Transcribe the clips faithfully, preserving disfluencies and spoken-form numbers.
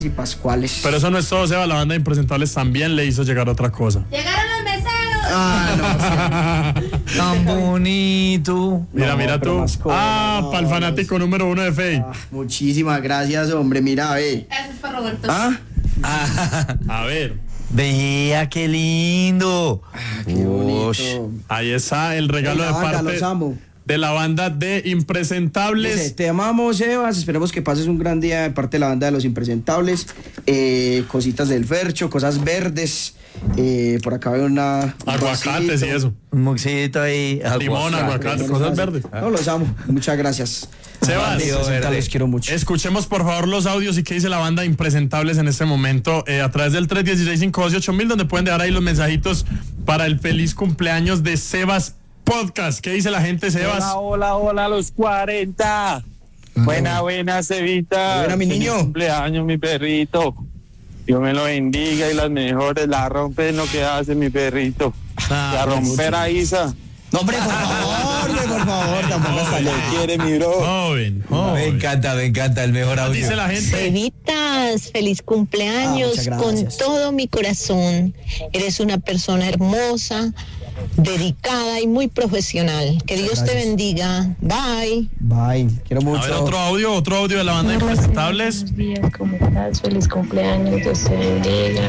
y Pascuales. Pero eso no es todo, Seba, la banda de Impresentables también le hizo llegar otra cosa. ¡Llegaron los meseros! Ah, no, sí. Tan bonito. Mira, No, mira pero tú. más cosas, Ah, no, para el fanático no. número uno de Faye. Ah, muchísimas gracias, hombre. Mira, ve. Eso es para Roberto. Ah, Ah, A ver, vea qué lindo. qué bonito. Ush. ahí está el regalo de Venga, banda, parte los amo. de la banda de Impresentables. Dice, te amamos, Sebas. Esperemos que pases un gran día de parte de la banda de los Impresentables. Eh, cositas del Fercho, cosas verdes. Eh, por acá veo una. un Aguacates vasito. y eso. Un moxito ahí. Limón, aguacate, cosas verdes. No, los amo. Muchas gracias. Sebas, Digo, Impresentables, verde. quiero mucho. escuchemos por favor los audios y qué dice la banda de Impresentables en este momento eh, a través del tres uno seis, cinco dos ocho mil, donde pueden dejar ahí los mensajitos para el feliz cumpleaños de Sebas Podcast. ¿Qué dice la gente, Sebas? Hola, hola, hola, los cuarenta. Buena, buena, Cevita. Buena, mi Feliz niño. cumpleaños, mi perrito. Dios me lo bendiga y las mejores. La rompe en lo que hace mi perrito. Ah, y a romper a Isa. No, hombre, por favor, hombre, por favor. Tampoco hasta Le allá. quiere, mi bro. Joven, Me joven. encanta, me encanta el mejor audio. Dice la gente. Cevitas, feliz Ah, cumpleaños muchas con gracias. todo mi corazón. Eres una persona hermosa, dedicada y muy profesional. Que Dios te gracias. bendiga. Bye. Bye. Quiero mucho. A ver, otro audio, otro audio de la banda de Impresentables. Buenos días, ¿cómo estás? Feliz cumpleaños, Dios te bendiga.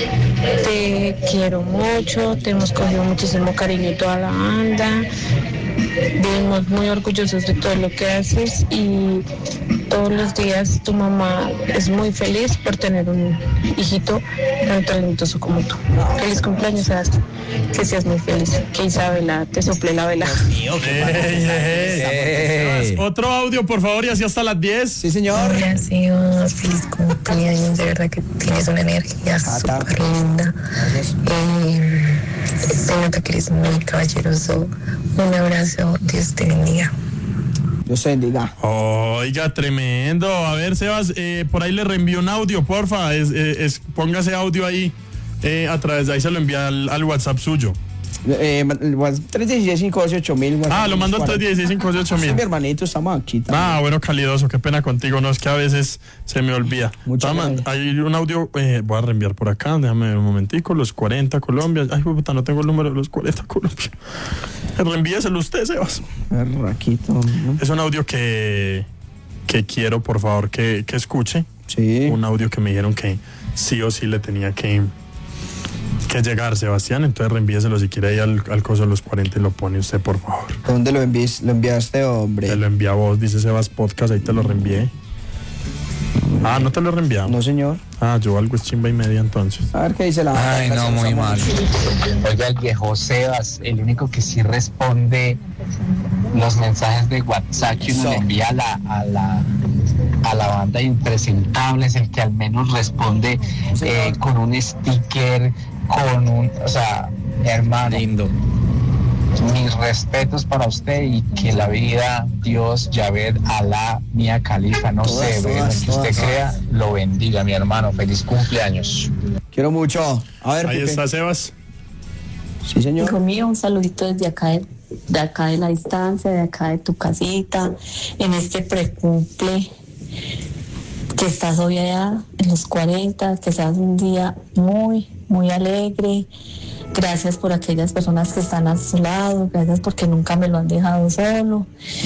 Te quiero mucho, te hemos cogido muchísimo cariño toda la banda. Vivimos muy orgullosos de todo lo que haces y todos los días tu mamá es muy feliz por tener un hijito tan talentoso como tú. Feliz cumpleaños, Sebastián. Que seas muy feliz. Que Isabela te sople la vela. Ey, ey, ey. Ey. Otro audio, por favor, y así hasta las diez. Sí, señor. Hola, Sebas, feliz cumpleaños, de verdad que tienes una energía Tata. súper linda. Gracias. Eh, se nota que eres muy caballeroso. Un abrazo, Dios te bendiga. Dios te bendiga. Oiga, tremendo. A ver, Sebas, eh, por ahí le reenvío un audio, porfa. Es, es, es- póngase audio ahí eh, a través de ahí, se lo envía al, al WhatsApp suyo. Eh, tres uno seis, cinco dos ocho mil. Ah, lo mando al tres uno seis, cinco ocho Sí, mil. mi hermanito, estamos aquí. también. Ah, bueno, calidoso, qué pena contigo, no es que a veces se me olvida. Muchas Toma, gracias. hay un audio, eh, voy a reenviar por acá, déjame ver un momentico, los cuarenta Colombia. Ay, puta, no tengo el número de los cuarenta Colombia. Reenvíeselo usted, Sebas. Raquito. ¿no? Es un audio que, que quiero, por favor, que, que escuche. Sí. Un audio que me dijeron que sí o sí le tenía que, que llegar, Sebastián. Entonces reenvíeselo si quiere ahí al, al coso de los cuarenta y lo pone usted, por favor. ¿Dónde lo, envíes, lo enviaste, hombre? Te lo envía a vos, dice Sebas Podcast, ahí te lo reenvié. Ah, no te lo he reenviado. No, señor. Ah, yo algo es chimba y media entonces. A ver qué dice la. Ay, no, muy mal. Oiga, el viejo Sebas, el único que sí responde los mensajes de WhatsApp que uno Eso. le envía a la, a la, a la banda de Impresentables, el que al menos responde eh, con un sticker, con un, o sea, hermano, Lindo. mis respetos para usted y que la vida, Dios, Yahvé, Alá, Mía Califa, no Todas, sé, todas, lo que usted todas. crea, lo bendiga, mi hermano. Feliz cumpleaños. Quiero mucho. A ver, Ahí Pipe. está Sebas. Sí, señor. Hijo mío, un saludito desde acá de, de acá de la distancia, de acá de tu casita, en este precumple, que estás hoy allá en los cuarenta, que seas un día muy, muy alegre. Gracias por aquellas personas que están a su lado, gracias porque nunca me lo han dejado solo.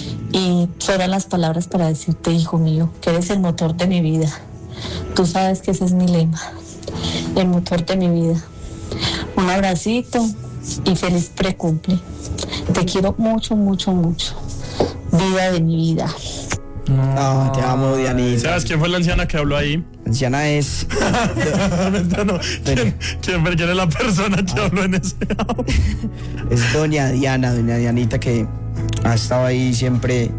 Y sobran las palabras para decirte, hijo mío, que eres el motor de mi vida. Tú sabes que ese es mi lema, el motor de mi vida. Un abracito y feliz precumple. Te quiero mucho, mucho, mucho. Vida de mi vida. No, te amo, Dianita. Sebas, ¿quién fue la anciana que habló ahí? Anciana es. Mentira, no. ¿Quién, quién, quién es la persona que habló en ese audio? Es doña Diana, doña Dianita, que ha estado ahí siempre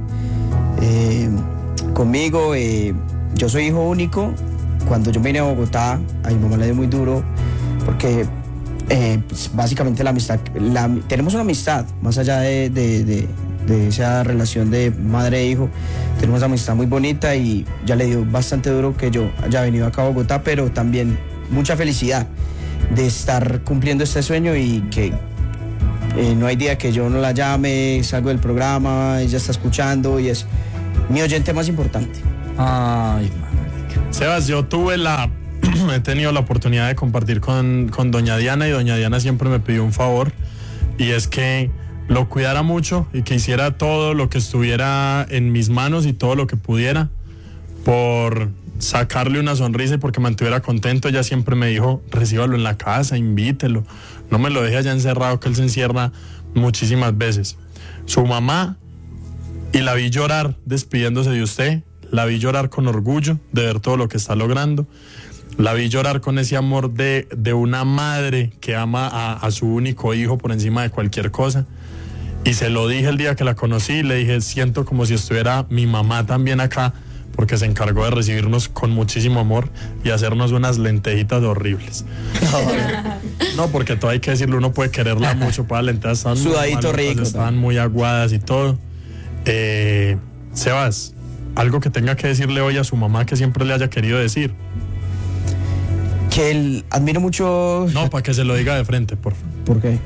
eh, conmigo. Eh, yo soy hijo único. Cuando yo vine a Bogotá, a mi mamá le dio muy duro, porque eh, pues, básicamente la amistad, la, tenemos una amistad, más allá de, de, de, de esa relación de madre e hijo, tenemos una amistad muy bonita y ya le dio bastante duro que yo haya venido acá a Bogotá, pero también mucha felicidad de estar cumpliendo este sueño y que eh, no hay día que yo no la llame, salgo del programa, ella está escuchando y es mi oyente más importante. Ay, marica. Sebas, yo tuve la, he tenido la oportunidad de compartir con, con doña Diana, y doña Diana siempre me pidió un favor, y es que lo cuidara mucho y que hiciera todo lo que estuviera en mis manos y todo lo que pudiera por sacarle una sonrisa y porque mantuviera contento. Ella siempre me dijo, recíbalo en la casa, invítelo, no me lo deje allá encerrado, que él se encierra muchísimas veces. Su mamá, y la vi llorar despidiéndose de usted, la vi llorar con orgullo de ver todo lo que está logrando, la vi llorar con ese amor de, de una madre que ama a, a su único hijo por encima de cualquier cosa. Y se lo dije el día que la conocí, le dije, siento como si estuviera mi mamá también acá, porque se encargó de recibirnos con muchísimo amor y hacernos unas lentejitas horribles. No, no, porque todo hay que decirlo, uno puede quererla mucho, para las lentejas estaban sudadito muy rico, estaban muy aguadas y todo. Eh, Sebas, algo que tenga que decirle hoy a su mamá que siempre le haya querido decir. Que él, admiro mucho... No, para que se lo diga de frente, por favor. ¿Por qué?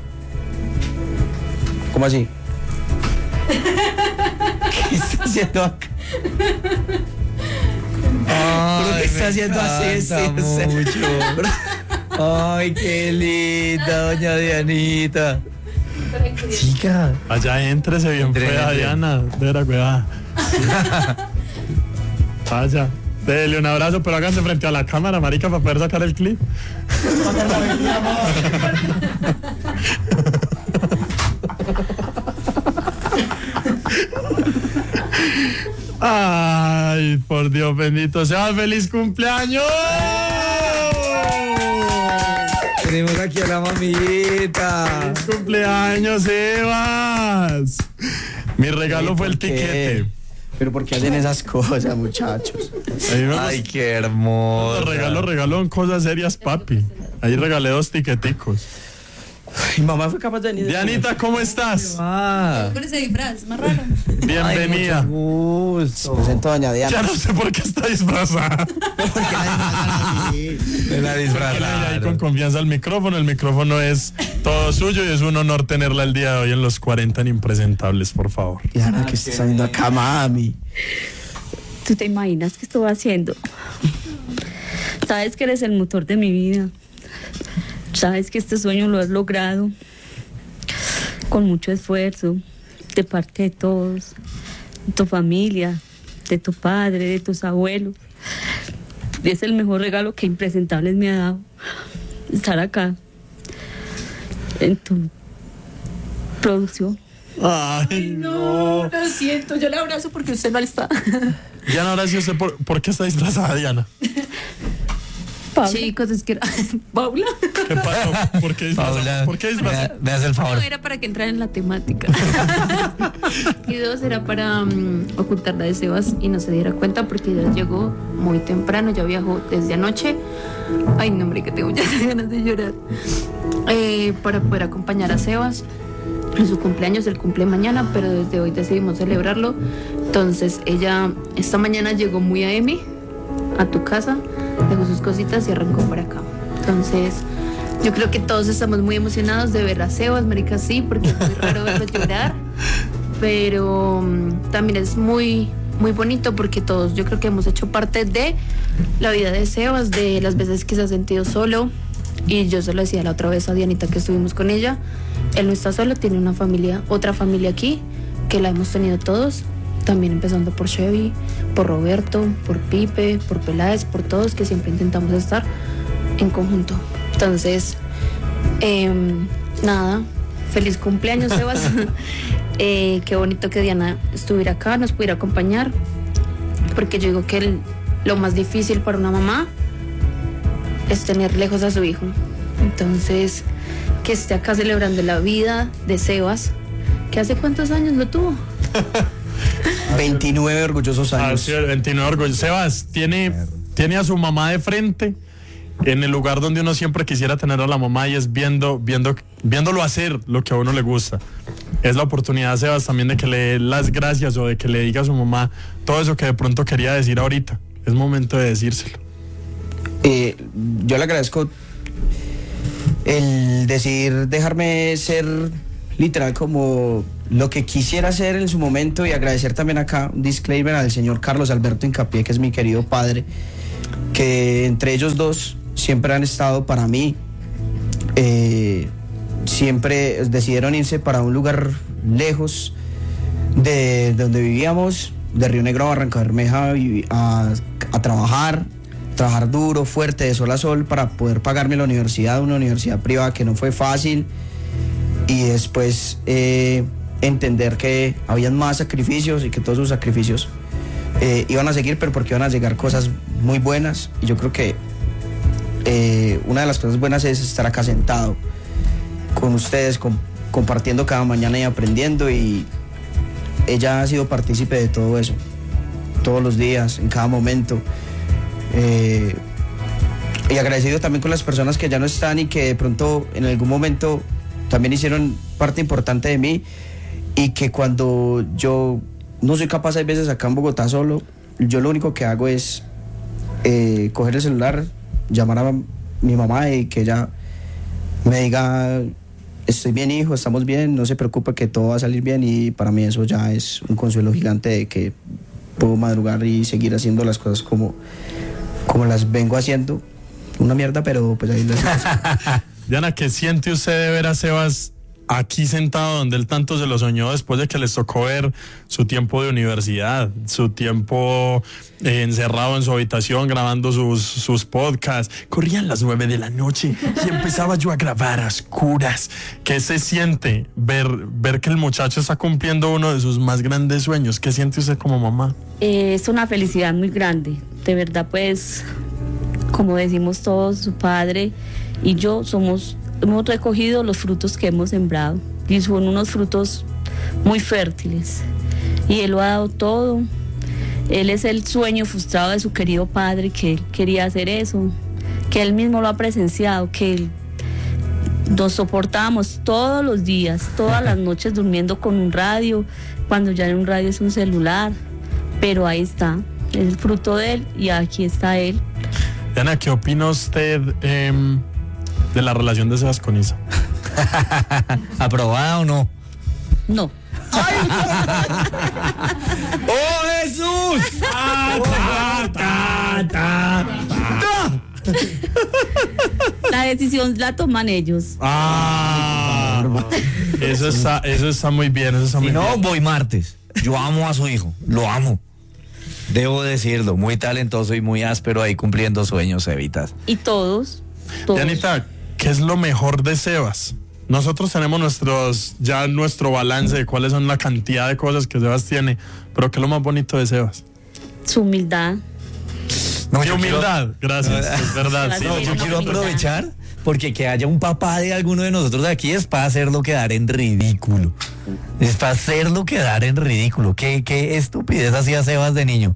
¿Cómo así? ¿Qué está haciendo acá? Ay, ¿Qué está me haciendo así? Sí, encanta sí. mucho. Ay, qué linda, doña Dianita. Chica. Allá éntrese bien Entre, fea, entre. Diana. De verdad, cuidada. Vaya. Dele un abrazo, pero háganse frente a la cámara, marica, para poder sacar el clip. Ay, por Dios bendito sea, feliz cumpleaños. Tenemos aquí a la mamita. Feliz cumpleaños, Sebas. Mi regalo Ay, fue el ¿por qué? tiquete. Pero ¿por qué hacen esas cosas, muchachos? Ahí me Ay, gustó. qué hermoso. Regalo, regalo en cosas serias, papi. Ahí regalé dos tiqueticos. Mi mamá fue capaz de venir. Dianita, ¿cómo estás? Ah, Con ese disfraz, más raro. Bienvenida. Ay, mucho gusto. Presento a doña Diana. Ya no sé por qué está disfrazada. ¿Por qué la así? Me la Ahí con disfrazaron. confianza al micrófono. El micrófono es todo suyo y es un honor tenerla el día de hoy en los cuarenta en Impresentables, por favor. Diana, ¿qué estás haciendo acá, mami? ¿Tú te imaginas qué estuve haciendo? Sabes que eres el motor de mi vida. Sabes que este sueño lo has logrado con mucho esfuerzo de parte de todos, de tu familia, de tu padre, de tus abuelos. Y es el mejor regalo que Impresentables me ha dado, estar acá en tu producción. Ay, no. Lo siento, yo le abrazo porque usted no está. Diana, ahora sí usted, ¿por, ¿por qué está disfrazada, Diana? Pablo. Chicos, es que... ¿Paula? ¿Qué pasó? ¿Por qué disfrazada? Paula, ¿Por qué me, disfrazada? me hace el favor. No, era para que entrara en la temática. Y dos, era para um, ocultarla de Sebas y no se diera cuenta porque ella llegó muy temprano, ya viajó desde anoche. Ay, no, hombre, que tengo ya ganas de llorar. Eh, para poder acompañar a Sebas en su cumpleaños, el cumple mañana, pero desde hoy decidimos celebrarlo. Entonces ella esta mañana llegó muy a M a tu casa, dejó sus cositas y arrancó para acá. Entonces yo creo que todos estamos muy emocionados de ver a Sebas, marica, sí, porque es muy raro verlo llorar, pero um, también es muy muy bonito porque todos yo creo que hemos hecho parte de la vida de Sebas, de las veces que se ha sentido solo. Y yo se lo decía la otra vez a Dianita que estuvimos con ella, él no está solo, tiene una familia, otra familia aquí, que la hemos tenido todos, también empezando por Chevy, por Roberto, por Pipe, por Peláez, por todos, que siempre intentamos estar en conjunto. Entonces, eh, nada, feliz cumpleaños, Sebas. eh, qué bonito que Diana estuviera acá, nos pudiera acompañar, porque yo digo que el, lo más difícil para una mamá es tener lejos a su hijo. Entonces, que esté acá celebrando la vida de Sebas, que hace cuántos años lo tuvo. veintinueve orgullosos Ah, años. sí, el veintinueve orgullo. Sebas, tiene, tiene a su mamá de frente en el lugar donde uno siempre quisiera tener a la mamá, y es viendo, viendo, viéndolo hacer lo que a uno le gusta. Es la oportunidad, Sebas, también de que le dé las gracias o de que le diga a su mamá todo eso que de pronto quería decir ahorita. Es momento de decírselo. Eh, yo le agradezco el decidir dejarme ser literal como lo que quisiera hacer en su momento, y agradecer también acá un disclaimer al señor Carlos Alberto Incapié, que es mi querido padre, que entre ellos dos siempre han estado para mí. Eh, siempre decidieron irse para un lugar lejos de, de donde vivíamos, de Río Negro a Barranca Bermeja, a, a trabajar, trabajar duro, fuerte, de sol a sol, para poder pagarme la universidad, una universidad privada que no fue fácil, y después eh, entender que habían más sacrificios y que todos sus sacrificios eh, iban a seguir, pero porque iban a llegar cosas muy buenas. Y yo creo que eh, una de las cosas buenas es estar acá sentado con ustedes, con, compartiendo cada mañana y aprendiendo, y ella ha sido partícipe de todo eso, todos los días, en cada momento. Eh, y agradecido también con las personas que ya no están y que de pronto en algún momento también hicieron parte importante de mí, y que cuando yo no soy capaz, hay veces acá en Bogotá solo, yo lo único que hago es eh, coger el celular, llamar a mi mamá y que ella me diga: estoy bien, hijo, estamos bien, no se preocupe, que todo va a salir bien. Y para mí eso ya es un consuelo gigante de que puedo madrugar y seguir haciendo las cosas como, como las vengo haciendo. Una mierda, pero pues ahí lo hacemos. Diana, ¿qué siente usted de ver a Sebas aquí sentado donde él tanto se lo soñó, después de que les tocó ver su tiempo de universidad, su tiempo eh, encerrado en su habitación grabando sus, sus podcasts? Corrían las nueve de la noche y empezaba yo a grabar a oscuras. ¿Qué se siente ver, ver que el muchacho está cumpliendo uno de sus más grandes sueños? ¿Qué siente usted como mamá? Eh, es una felicidad muy grande, de verdad, pues, como decimos todos, su padre y yo somos, hemos recogido los frutos que hemos sembrado, y son unos frutos muy fértiles, y él lo ha dado todo. Él es el sueño frustrado de su querido padre, que él quería hacer eso, que él mismo lo ha presenciado, que él, nos soportábamos todos los días, todas las noches durmiendo con un radio, cuando ya en un radio es un celular, pero ahí está, es el fruto de él, y aquí está él. Diana, ¿qué opina usted eh, de la relación de Sebas con Isa? ¿Aprobada o no? No. ¡Oh, Jesús! Ta, ta, ta, ta. La decisión la toman ellos. Ah, eso está, eso está muy bien, eso está muy Si no, bien. voy martes. Yo amo a su hijo, lo amo. Debo decirlo, muy talentoso y muy áspero ahí cumpliendo sueños, Evitas. Y todos, todos. Dianita, ¿qué es lo mejor de Sebas? Nosotros tenemos nuestros, ya nuestro balance de cuáles son la cantidad de cosas que Sebas tiene, pero ¿qué es lo más bonito de Sebas? Su humildad. No, Mi yo quiero- humildad, gracias, es verdad. Gracias. sí. No, yo Sí, quiero humildad. aprovechar porque que haya un papá de alguno de nosotros aquí es para hacerlo quedar en ridículo. Es para hacerlo quedar en ridículo. ¿Qué, qué estupidez hacía Sebas de niño?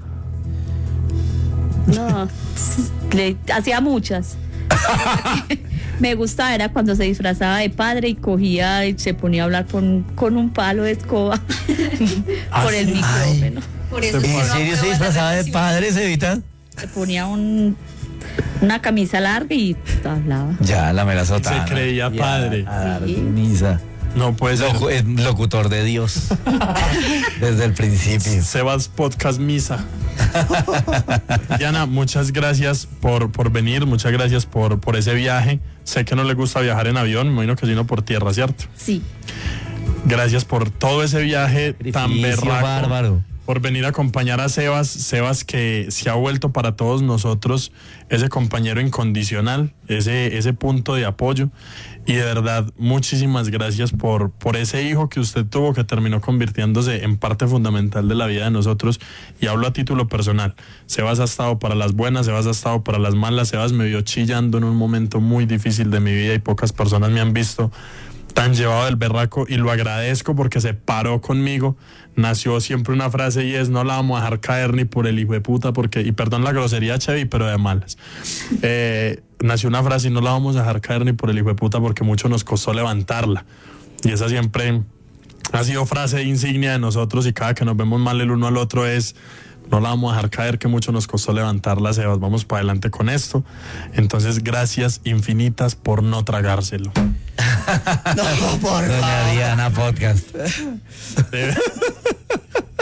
No, le hacía muchas. Me gustaba era cuando se disfrazaba de padre y cogía y se ponía a hablar con, con un palo de escoba por el micrófono. Por eso ¿En es que no serio se aprueba la disfrazaba de relación. padres, Evita? Se ponía un, una camisa larga y hablaba. Ya, la mera sotana. Se creía Ya, padre. a dar Sí. misa. No puede ser. Locu- es locutor de Dios. Desde el principio. Sebas Podcast Misa. Diana, muchas gracias por, por venir, muchas gracias por, por ese viaje. Sé que no le gusta viajar en avión, me imagino que sino por tierra, ¿cierto? Sí. Gracias por todo ese viaje tan Sacrificio berraco. bárbaro. Por venir a acompañar a Sebas, Sebas que se ha vuelto para todos nosotros ese compañero incondicional, ese, ese punto de apoyo. Y de verdad, muchísimas gracias por, por ese hijo que usted tuvo, que terminó convirtiéndose en parte fundamental de la vida de nosotros. Y hablo a título personal. Sebas ha estado para las buenas, Sebas ha estado para las malas. Sebas me vio chillando en un momento muy difícil de mi vida y pocas personas me han visto tan llevado del berraco, y lo agradezco porque se paró conmigo. Nació siempre una frase y es: no la vamos a dejar caer ni por el hijo de puta, porque, y perdón la grosería, Chevy, pero de malas. Eh, nació una frase y no la vamos a dejar caer ni por el hijo de puta, porque mucho nos costó levantarla. Y esa siempre ha sido frase insignia de nosotros, y cada que nos vemos mal el uno al otro es: no la vamos a dejar caer, que mucho nos costó levantarla, Sebas, vamos para adelante con esto. Entonces, gracias infinitas por no tragárselo. No, por Doña Diana Podcast. De-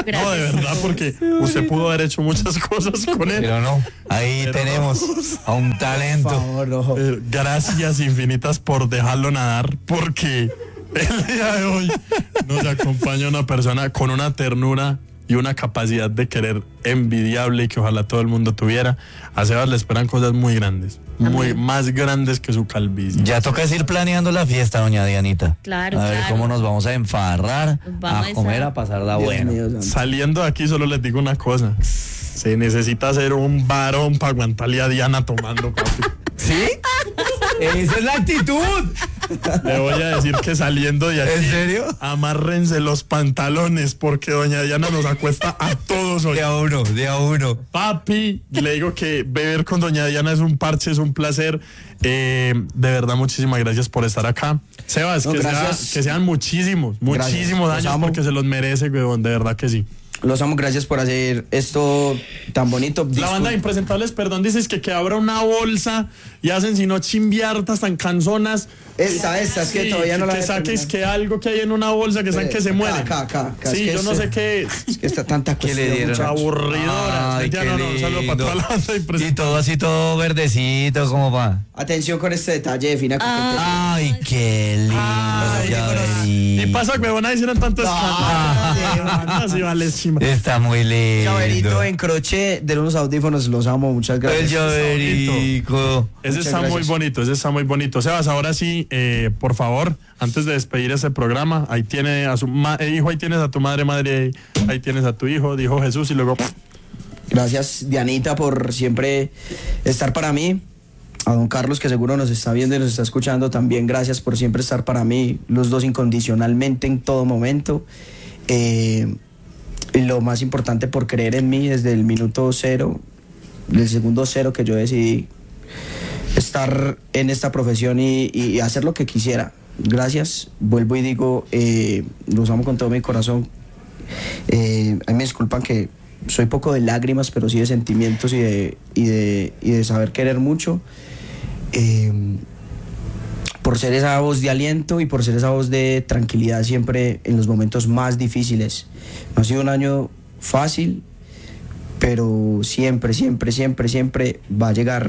No, de verdad, porque usted pudo haber hecho muchas cosas con él. Pero no, ahí Pero tenemos a un talento. Por favor, no. Eh, Gracias infinitas por dejarlo nadar, porque el día de hoy nos acompaña una persona con una ternura y una capacidad de querer envidiable y que ojalá todo el mundo tuviera. A Sebas le esperan cosas muy grandes, muy más grandes que su calvicie. Ya toca ir planeando la fiesta, doña Dianita. Claro, A ver claro. cómo nos vamos a enfarrar, Vamos a comer, a- a pasarla Dios bueno. mío, santo. Saliendo de aquí solo les digo una cosa. Se necesita ser un varón para aguantarle a Diana tomando, papi. ¿Sí? Esa es la actitud. Le voy a decir que saliendo de aquí, ¿En serio? amárrense los pantalones porque doña Diana nos acuesta a todos hoy. De a uno, de a uno. Papi, le digo que beber con doña Diana es un parche, es un placer. Eh, de verdad, muchísimas gracias por estar acá. Sebas, No, que, sea- gracias. que sean muchísimos, Gracias. muchísimos Los años amo. porque se los merece, weón, de verdad que sí. Los amo, gracias por hacer esto tan bonito. La banda de Impresentables, perdón, dices que, que abra una bolsa y hacen sino chimbiartas tan canzonas. Esta, esta, es que Sí, todavía no la que voy a saques terminar. que algo que hay en una bolsa que saben que se Acá, muere. acá, acá, acá, Sí, es que yo no este- sé qué es. Es que está tanta ¿Qué le cuestión, dieron? muchachos. Aburridora. Ay, Ya qué no, no, un saludo para toda la banda de lindo. Y Impresentables. todo así, todo verdecito, como va. Atención con este detalle de fina coquetería. Ay, qué lindo. Ay, llaverito. Y pasa, huevona, hicieron tanto escándalo. Así vale, chima. Está muy lindo. Llaverito en croche de unos audífonos, los amo, muchas El gracias. llaverico. Ese Muchas está muy gracias. bonito, ese está muy bonito. Sebas, ahora sí, eh, por favor, antes de despedir este programa, ahí tiene a su ma- eh, hijo, ahí tienes a tu madre, madre, ahí, ahí tienes a tu hijo, dijo Jesús, y luego... Gracias, Dianita, por siempre estar para mí. A don Carlos, que seguro nos está viendo y nos está escuchando, también gracias por siempre estar para mí, los dos incondicionalmente en todo momento. Eh, y lo más importante, por creer en mí desde el minuto cero, del segundo cero que yo decidí estar en esta profesión y, y hacer lo que quisiera. Gracias, vuelvo y digo, eh, los amo con todo mi corazón. Eh, a mí me disculpan que soy poco de lágrimas, pero sí de sentimientos y de, y de, y de saber querer mucho. Eh, por ser esa voz de aliento y por ser esa voz de tranquilidad siempre en los momentos más difíciles. No ha sido un año fácil, pero siempre, siempre, siempre, siempre va a llegar,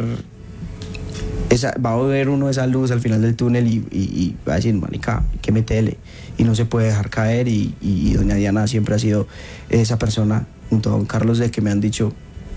esa, va a ver uno esa luz al final del túnel y, y, y va a decir, manica, hay que meterle. Y no se puede dejar caer y, y, y doña Diana siempre ha sido esa persona, junto a don Carlos, de que me han dicho,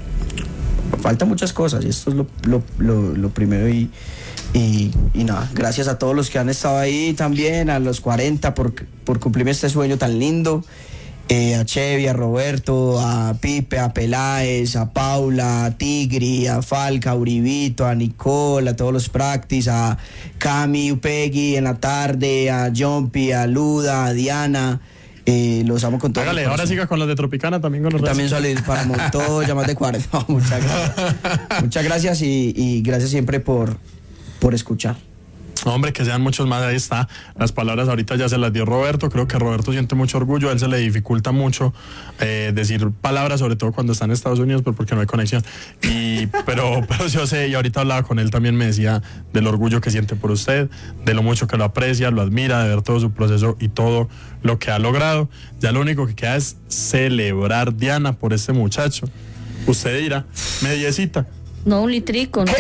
faltan muchas cosas y esto es lo, lo, lo, lo primero y, y, y nada, gracias a todos los que han estado ahí también, a los cuarenta por, por cumplirme este sueño tan lindo, eh, a Chevy, a Roberto, a Pipe, a Peláez, a Paula, a Tigri, a Falca, a Uribito, a Nicole, a todos los practice, a Cami, Upegui en la tarde, a Jumpy, a Luda, a Diana. Eh, los amo con todo. Hágale, mi ahora corazón. siga con los de Tropicana, también con los También restos. salir para Montoya, más de cuarenta. No, muchas gracias. Muchas gracias y, y gracias siempre por, por escuchar. Hombre, que sean muchos más, ahí está. Las palabras ahorita ya se las dio Roberto. Creo que Roberto siente mucho orgullo. A él se le dificulta mucho eh, decir palabras, sobre todo cuando está en Estados Unidos, pues porque no hay conexión. Y, pero, pero yo sé, y ahorita hablaba con él, también me decía del orgullo que siente por usted, de lo mucho que lo aprecia, lo admira, de ver todo su proceso y todo lo que ha logrado. Ya lo único que queda es celebrar, Diana, por este muchacho. Usted dirá, mediecita. No, un litrico. ¿No?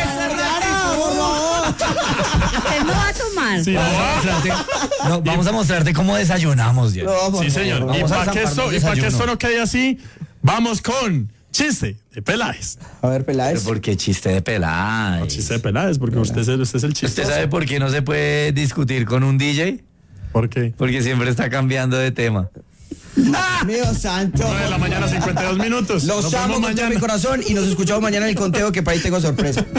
¿Usted no va a tomar? Sí, Vamos a mostrarte, no, vamos a mostrarte cómo desayunamos ya. sí, señor. Y Vamos a para que, zamparnos esto, y para que desayuno. esto no quede así, vamos con chiste de Peláez. A ver, Peláez. Pero ¿por qué chiste de pelada? No, chiste de Peláez, porque usted es, el, usted es el chiste. ¿Usted sabe por qué no se puede discutir con un D J? ¿Por qué? Porque siempre está cambiando de tema. Mío santo. nueve de la mañana, cincuenta y dos minutos. Los Nos amo vemos con todo mi mañana. corazón y nos escuchamos mañana en el conteo, que para ahí tengo sorpresa.